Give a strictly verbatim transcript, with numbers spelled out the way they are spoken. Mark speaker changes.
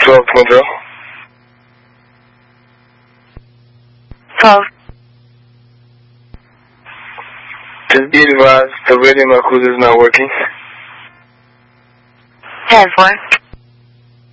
Speaker 1: twelve twenty.
Speaker 2: twelve.
Speaker 1: Just be advised, the radio in my cruiser is not working.
Speaker 2: ten four.